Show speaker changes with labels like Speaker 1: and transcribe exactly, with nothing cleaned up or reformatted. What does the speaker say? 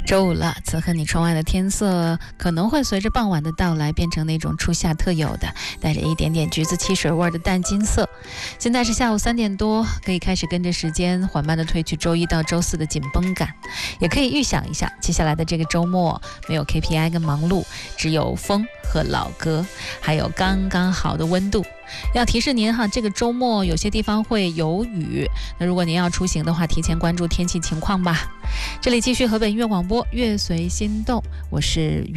Speaker 1: 周五了，此刻你窗外的天色可能会随着傍晚的到来变成那种初夏特有的带着一点点橘子汽水味的淡金色。现在是下午三点多，可以开始跟着时间缓慢的褪去周一到周四的紧绷感，也可以预想一下接下来的这个周末没有 K P I 跟忙碌，只有风和老歌，还有刚刚好的温度。要提示您哈，这个周末有些地方会有雨，那如果您要出行的话，提前关注天气情况吧。这里继续河北音乐广播，乐随心动，我是